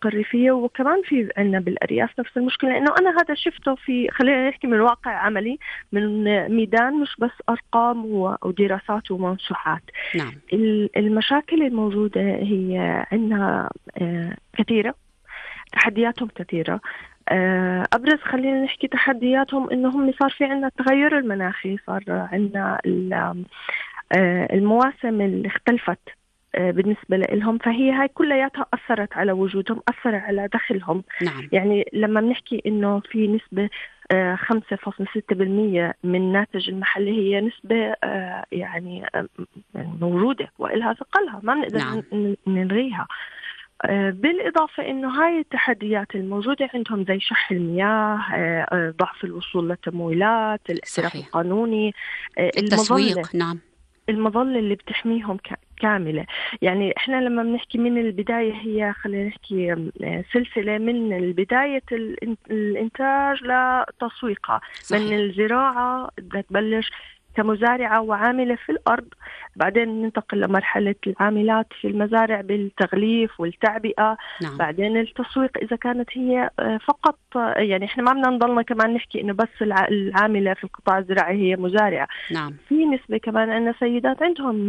المناطق الريفية، وكمان في عندنا بالأرياف نفس المشكلة. لأنه أنا هذا شفته في، خلينا نحكي من واقع عملي، من ميدان، مش بس أرقام ودراسات ومنشورات. نعم. المشاكل الموجودة هي عندنا كثيرة، تحدياتهم كثيرة. أبرز خلينا نحكي تحدياتهم إنهم صار في عندنا التغير المناخي، صار عندنا المواسم اللي اختلفت بالنسبة لهم، فهي هاي كلياتها أثرت على وجودهم، أثر على دخلهم. نعم. يعني لما بنحكي إنه في نسبة 5.6% من الناتج المحلي، هي نسبة يعني موجودة وإلها ثقلها، ما بنقدر نعم. نلغيها. بالإضافة إنه هاي التحديات الموجودة عندهم زي شح المياه، ضعف الوصول للتمويلات، الاعتراف القانوني، التسويق. نعم. المظلة اللي بتحميهم كاملة. يعني إحنا لما بنحكي من البداية، هي خلينا نحكي سلسلة من بداية الإنتاج لتسويقها. من الزراعة بدها تبلش كمزارعة وعاملة في الأرض، بعدين ننتقل لمرحلة العاملات في المزارع بالتغليف والتعبئة. نعم. بعدين التسويق إذا كانت هي فقط، يعني إحنا ما بدنا نضلنا كمان نحكي إنه بس العاملة في القطاع الزراعي هي مزارعة. نعم. في نسبة كمان أن سيدات عندهم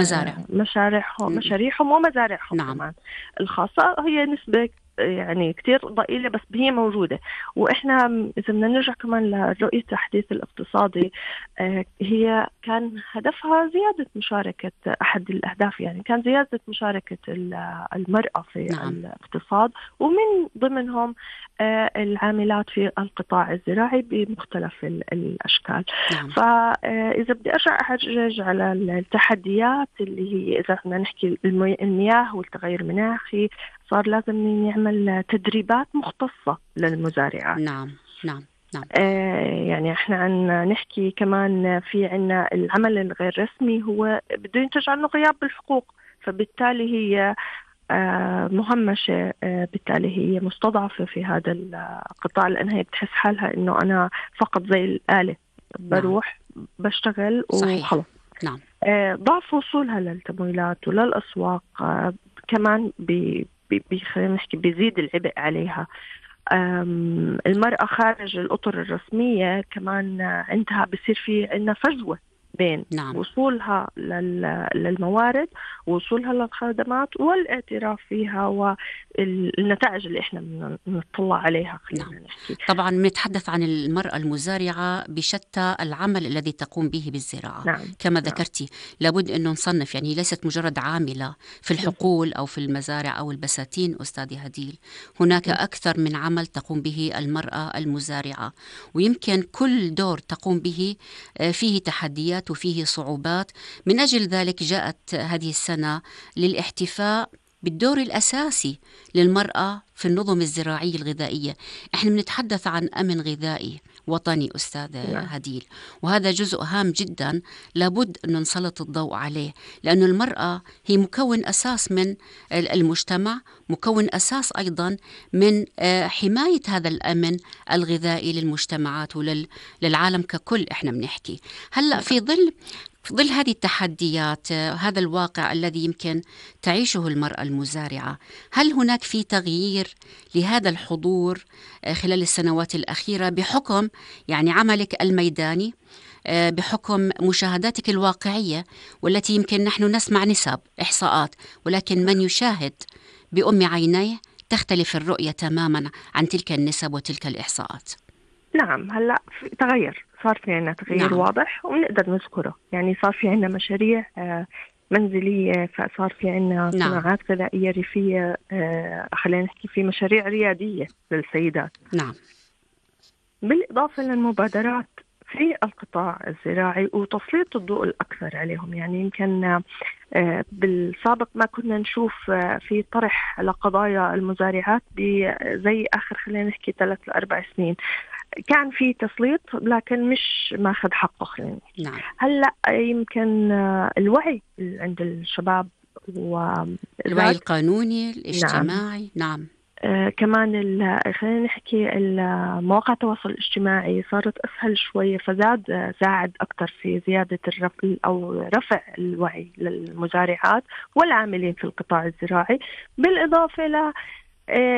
مشاريعهم ومزارعهم. نعم. كمان الخاصة هي نسبة يعني كتير ضئيلة، بس هي موجودة. وإحنا إذا بدنا نرجع كمان لرؤية التحديث الاقتصادي، هي كان هدفها زيادة مشاركة، أحد الأهداف يعني كان زيادة مشاركة المرأة في نعم. الاقتصاد، ومن ضمنهم العاملات في القطاع الزراعي بمختلف الأشكال. نعم. فإذا بدي أرجع على التحديات اللي هي، إذا بدنا نحكي المياه والتغير المناخي، صار لازم نعمل تدريبات مختصة للمزارعات. نعم. نعم. نعم. يعني احنا عنا نحكي كمان في عنا العمل الغير رسمي، هو بده ينتج عنه غياب بالحقوق، فبالتالي هي مهمشة، بالتالي هي مستضعفة في هذا القطاع، لأنها هي بتحس حالها إنه أنا فقط زي الآلة، بروح بشتغل وخلص. نعم. ضعف وصولها للتمويلات وللأسواق كمان خلينا نحكي بيزيد العبء عليها. المرأة خارج الأطر الرسمية كمان عندها بصير في عندنا فجوة بين نعم. وصولها للموارد، ووصولها للخدمات، والاعتراف فيها، والنتائج اللي احنا بنطلع عليها. نعم. طبعا نتحدث عن المرأة المزارعة بشتى العمل الذي تقوم به بالزراعة. نعم. كما ذكرتي، لابد أنه نصنف، يعني ليست مجرد عاملة في الحقول أو في المزارع أو البساتين. أستاذي هديل، هناك أكثر من عمل تقوم به المرأة المزارعة، ويمكن كل دور تقوم به فيه تحديات وفيه صعوبات. من أجل ذلك جاءت هذه السنة للاحتفاء بالدور الأساسي للمرأة في النظم الزراعية الغذائية. احنا بنتحدث عن أمن غذائي وطني أستاذ هديل، وهذا جزء هام جدا لابد أن نسلط الضوء عليه، لأن المرأة هي مكون أساس من المجتمع، مكون أساس أيضا من حماية هذا الأمن الغذائي للمجتمعات وللعالم ككل. احنا بنحكي هلأ في ظل هذه التحديات، هذا الواقع الذي يمكن تعيشه المرأة المزارعة، هل هناك في تغيير لهذا الحضور خلال السنوات الأخيرة بحكم يعني عملك الميداني، بحكم مشاهداتك الواقعية، والتي يمكن نحن نسمع نسب إحصاءات، ولكن من يشاهد بأم عينيه تختلف الرؤية تماما عن تلك النسب وتلك الإحصاءات؟ نعم، هلأ تغير، صار في عنا تغيير واضح ونقدر نذكره. يعني صار في عنا مشاريع منزلية، فصار في عنا صناعات غذائية ريفية، خلينا نحكي في مشاريع ريادية للسيدات. نعم. بالإضافة للمبادرات في القطاع الزراعي وتسليط الضوء الأكثر عليهم. يعني يمكن بالسابق ما كنا نشوف في طرح لقضايا المزارعات زي آخر خلينا نحكي 3 ل4 سنين، كان في تسليط لكن مش ماخذ حقه خلينا نحكي. نعم. هلأ يمكن الوعي عند الشباب الوعي القانوني الاجتماعي. نعم. كمان خلينا نحكي مواقع التواصل الاجتماعي صارت أسهل شوية، ساعد أكثر في زيادة رفع الوعي للمزارعات والعاملين في القطاع الزراعي. بالإضافة